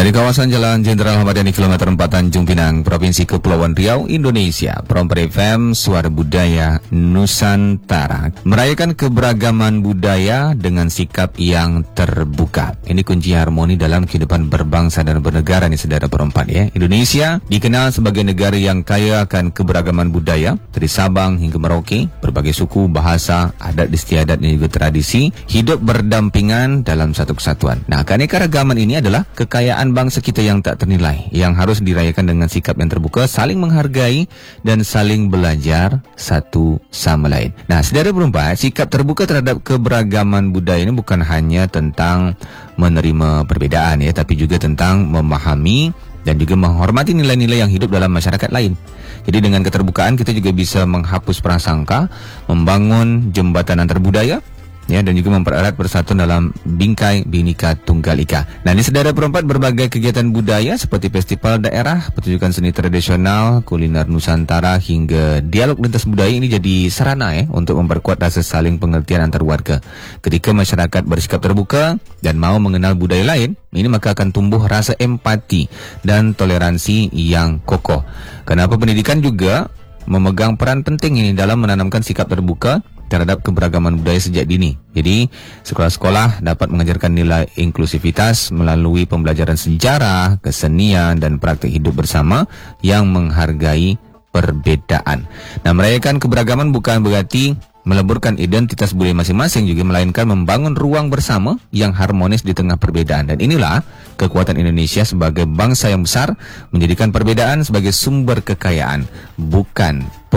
Dari kawasan Jalan Jenderal Ahmad Yani Kilometer 4 Tanjung Pinang, Provinsi Kepulauan Riau, Indonesia, Promper FM, Suara Budaya Nusantara, merayakan keberagaman budaya dengan sikap yang terbuka. Ini kunci harmoni dalam kehidupan berbangsa dan bernegara nih, saudara perempat ya. Indonesia dikenal sebagai negara yang kaya akan keberagaman budaya, dari Sabang hingga Merauke, berbagai suku, bahasa, adat istiadat dan juga tradisi hidup berdampingan dalam satu kesatuan. Nah, keanekaragaman ini adalah kekayaan bangsa kita yang tak ternilai, yang harus dirayakan dengan sikap yang terbuka, saling menghargai dan saling belajar satu sama lain. Nah, saudara berempat, sikap terbuka terhadap keberagaman budaya ini bukan hanya tentang menerima perbedaan ya, tapi juga tentang memahami dan juga menghormati nilai-nilai yang hidup dalam masyarakat lain. Jadi dengan keterbukaan kita juga bisa menghapus prasangka, membangun jembatan antar budaya, ya, dan juga mempererat persatuan dalam bingkai Bhinneka Tunggal Ika. Nah, ini saudara perempat, berbagai kegiatan budaya seperti festival daerah, pertunjukan seni tradisional, kuliner Nusantara hingga dialog lintas budaya ini jadi sarana ya untuk memperkuat rasa saling pengertian antar warga. Ketika masyarakat bersikap terbuka dan mau mengenal budaya lain, ini maka akan tumbuh rasa empati dan toleransi yang kokoh. Kenapa pendidikan juga memegang peran penting ini dalam menanamkan sikap terbuka terhadap keberagaman budaya sejak dini. Jadi, sekolah-sekolah dapat mengajarkan nilai inklusivitas melalui pembelajaran sejarah, kesenian, dan praktik hidup bersama yang menghargai perbedaan. Nah, merayakan keberagaman bukan berarti meleburkan identitas budaya masing-masing, juga melainkan membangun ruang bersama yang harmonis di tengah perbedaan. Dan inilah kekuatan Indonesia sebagai bangsa yang besar, menjadikan perbedaan sebagai sumber kekayaan, bukan